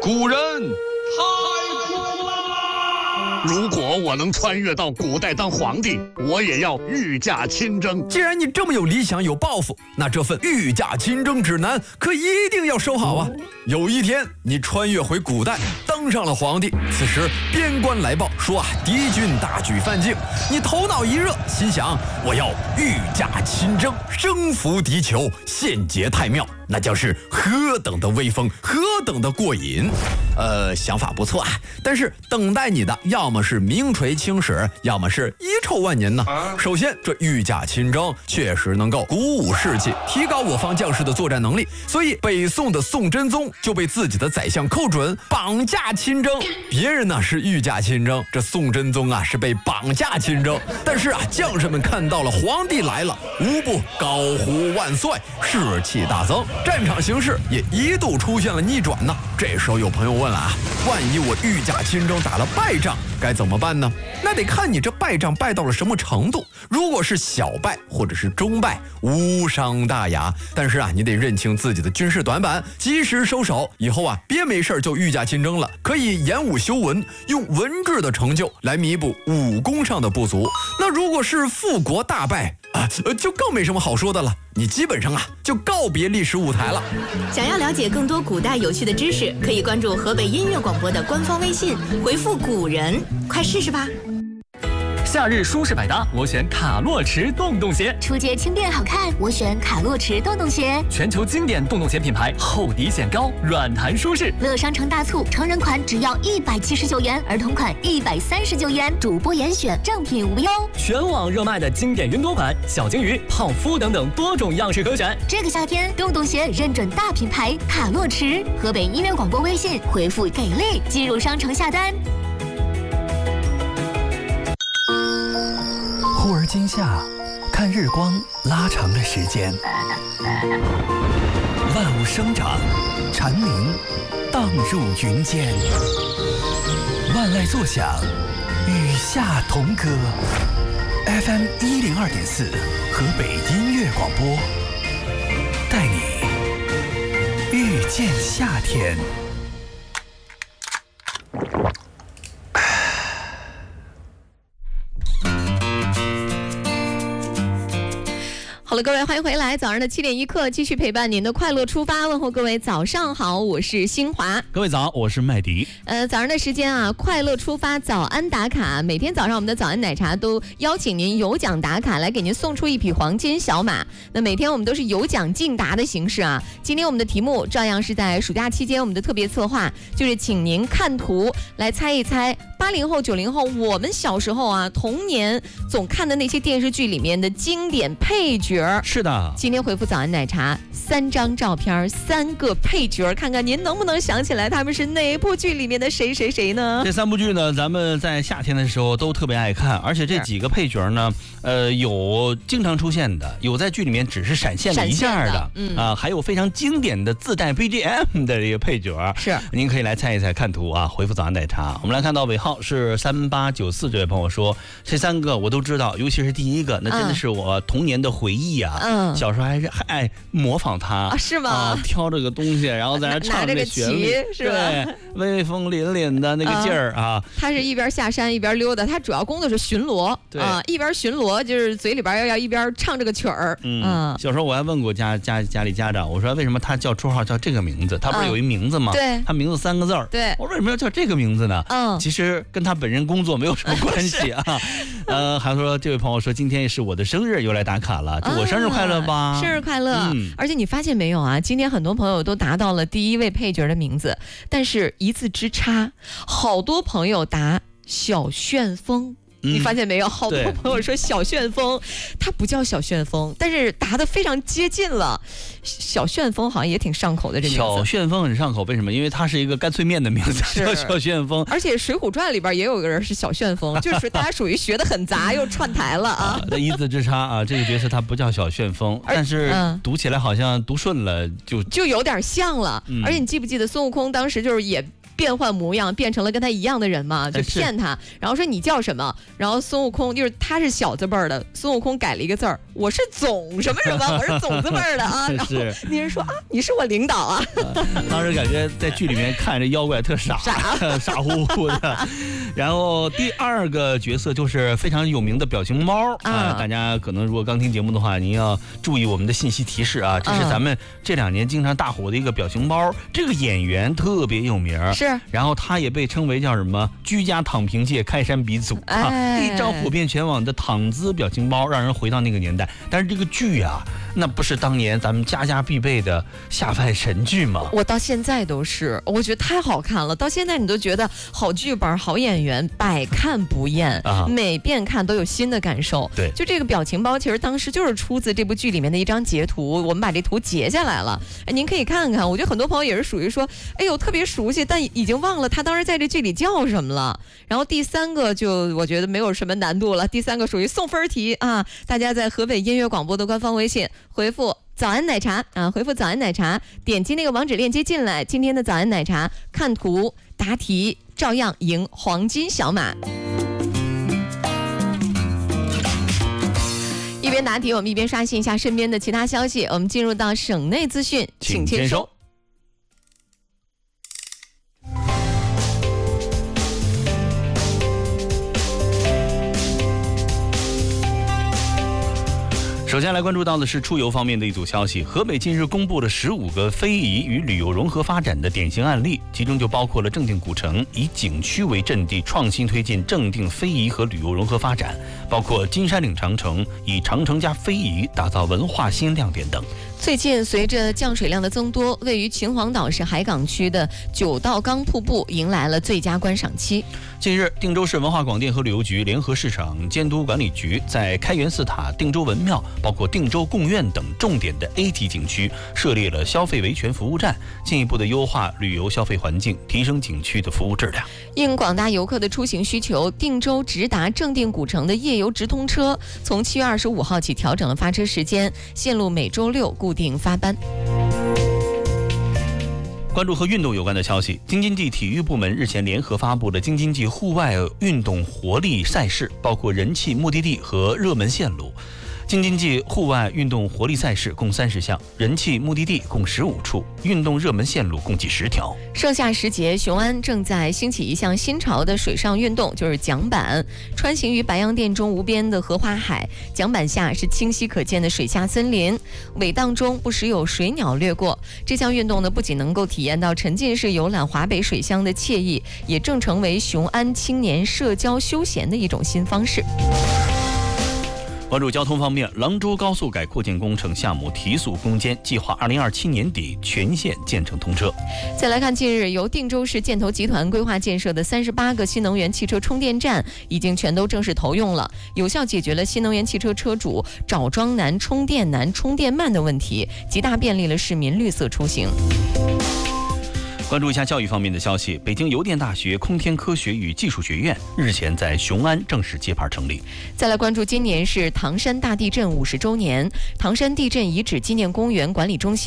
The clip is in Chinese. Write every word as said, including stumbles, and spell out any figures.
古人太苦了。如果我能穿越到古代当皇帝，我也要御驾亲征。 既然你这么有理想有抱负，那这份御驾亲征指南可一定要收好啊！有一天你穿越回古代，当上了皇帝，此时边关来报说啊，敌军大举犯境，你头脑一热，心想我要御驾亲征，征服敌酋，献捷太庙，那将是何等的威风，何等的过瘾。呃，想法不错啊，但是等待你的要么是名垂青史，要么是遗臭万年呢。首先，这御驾亲征确实能够鼓舞士气，提高我方将士的作战能力，所以北宋的宋真宗就被自己的宰相寇准绑架亲征。别人呢是御驾亲征，这宋真宗啊是被绑架亲征。但是啊，将士们看到了皇帝来了，无不高呼万岁，士气大增，战场形势也一度出现了逆转呢。这时候有朋友问了啊，万一我御驾亲征打了败仗，该怎么办呢？那得看你这败仗败到了什么程度。如果是小败或者是中败，无伤大雅，但是啊，你得认清自己的军事短板，及时收手。以后啊，别没事就御驾亲征了，可以演武修文，用文治的成就来弥补武功上的不足。那如果是复国大败啊，就更没什么好说的了。你基本上啊，就告别历史舞台了。 想要了解更多古代有趣的知识，可以关注河北音乐广播的官方微信，回复古人，快试试吧。 夏日舒适百搭，我选卡洛驰洞洞鞋。 出街轻便好看，我选卡洛驰洞洞鞋。 全球经典洞洞鞋品牌，厚底显高，软弹舒适。 乐商城大促，成人款只要一百七十九元，儿童款一百三十九元，主播严选，正品无忧。 全网热卖的经典云朵款、小金鱼、泡芙等等多种样式可选。 这个夏天，洞洞鞋认准大品牌卡洛驰。河北音乐广播微信回复给力，进入商城下单。 忽而今夏，看日光拉长了时间，万物生长，蝉鸣荡入云间，万籁作响，与夏同歌。F M 一零二点四，河北音乐广播，带你遇见夏天。 好了，各位欢迎回来，早上的七点一刻，继续陪伴您的快乐出发。问候各位早上好，我是新华。 各位早，我是麦迪。 呃，早上的时间啊，快乐出发早安打卡。每天早上我们的早安奶茶都邀请您有奖打卡，来给您送出一匹黄金小马。那每天我们都是有奖竞答的形式啊。今天我们的题目照样是在暑假期间我们的特别策划，就是请您看图来猜一猜八零后九零后我们小时候啊童年总看的那些电视剧里面的经典配角。 是的， 今天回复早安奶茶三张照片，三个配角，看看您能不能想起来他们是哪部剧里面的谁谁谁呢？ 这三部剧呢，咱们在夏天的时候都特别爱看，而且这几个配角呢，呃，有经常出现的，有在剧里面只是闪现了一下的，嗯啊，还有非常经典的自带 B G M 的这个配角。 是， 您可以来猜一猜，看图啊，回复早安奶茶。我们来看到尾号是三八九四这位朋友说，这三个我都知道，尤其是第一个，那真的是我童年的回忆啊。嗯，小时候还是还爱模仿他啊，是吗？ 啊，挑这个东西，然后在那唱这个旋律， 是吧？ 对，威风凛凛的那个劲儿啊。 他是一边下山一边溜达，他主要工作是巡逻， 对啊，一边巡逻就是嘴里边要要一边唱这个曲儿。 嗯，小时候我还问过家家家里家长，我说为什么他叫绰号叫这个名字？他不是有一名字吗？ 对， 他名字三个字儿。 对， 我说为什么要叫这个名字呢？嗯，其实跟他本人工作没有什么关系啊。呃，还说这位朋友说今天也是我的生日，又来打卡了，祝我生日快乐吧。 啊、生日快乐、嗯！而且你发现没有啊？今天很多朋友都答到了第一位配角的名字，但是一字之差，好多朋友答小旋风。你发现没有？好多朋友说小旋风，他不叫小旋风，但是答得非常接近了。小旋风好像也挺上口的，这名字。 小旋风很上口，为什么？因为它是一个干脆面的名字，叫小旋风。 而且《水浒传》里边也有个人是小旋风，就是大家属于学得很杂又串台了啊。 那一字之差啊，这个角色他不叫小旋风，但是读起来好像读顺了就就有点像了。嗯、而且你记不记得孙悟空当时就是也变换模样，变成了跟他一样的人嘛，就骗他，然后说你叫什么？然后孙悟空就是他是小字辈的，孙悟空改了一个字儿我是总什么什么，我是总字辈儿的啊。然后那人说啊，你是我领导啊。 当时感觉在剧里面看着妖怪特傻，傻傻乎乎的。然后第二个角色就是非常有名的表情包啊、呃，大家可能如果刚听节目的话，您要注意我们的信息提示啊，这是咱们这两年经常大火的一个表情包。这个演员特别有名， 是， 然后他也被称为叫什么居家躺平界开山鼻祖啊， 哎、 一张火遍全网的躺姿表情包，让人回到那个年代。但是这个剧啊，那不是当年咱们家家必备的下饭神剧吗？ 我到现在都是，我觉得太好看了。到现在你都觉得好剧本、好演员，百看不厌啊，每遍看都有新的感受。 对， 就这个表情包，其实当时就是出自这部剧里面的一张截图，我们把这图截下来了，哎，您可以看看。我觉得很多朋友也是属于说，哎呦，特别熟悉，但已经忘了他当时在这剧里叫什么了。然后第三个就我觉得没有什么难度了，第三个属于送分题啊，大家在河北音乐广播的官方微信回复早安奶茶啊，回复早安奶茶，点击那个网址链接进来，今天的早安奶茶看图答题照样赢黄金小马。一边答题我们一边刷新一下身边的其他消息，我们进入到省内资讯，请签收。 首先来关注到的是出游方面的一组消息。河北近日公布了十五个非遗与旅游融合发展的典型案例，其中就包括了正定古城以景区为阵地，创新推进正定非遗和旅游融合发展，包括金山岭长城以长城加非遗打造文化新亮点等。 最近随着降水量的增多，位于秦皇岛市海港区的九道岗瀑布迎来了最佳观赏期。 近日，定州市文化广电和旅游局联合市场监督管理局在开元寺塔、定州文庙、包括定州贡院等重点的 A 级景区设立了消费维权服务站，进一步的优化旅游消费环境，提升景区的服务质量。 应广大游客的出行需求，定州直达正定古城的夜游直通车从七月二十五号起调整了发车时间，线路每周六固定发班。 关注和运动有关的消息，京津冀体育部门日前联合发布了京津冀户外运动活力赛事，包括人气目的地和热门线路。京津冀户外运动活力赛事共三十项，人气目的地共十五处，运动热门线路共计十条。 盛夏时节，雄安正在兴起一项新潮的水上运动，就是桨板。穿行于白洋淀中无边的荷花海，桨板下是清晰可见的水下森林，尾荡中不时有水鸟掠过。这项运动呢，不仅能够体验到沉浸式游览华北水乡的惬意，也正成为雄安青年社交休闲的一种新方式。 关注交通方面，廊州高速改扩建工程项目提速攻坚，计划二零二七年底全线建成通车。 再来看近日由定州市建投集团规划建设的三十八个新能源汽车充电站已经全都正式投用了，有效解决了新能源汽车车主找桩难、充电难、充电慢的问题，极大便利了市民绿色出行。 关注一下教育方面的消息，北京邮电大学空天科学与技术学院日前在雄安正式揭牌成立。 再来关注，今年是唐山大地震五十周年，唐山地震遗址纪念公园管理中心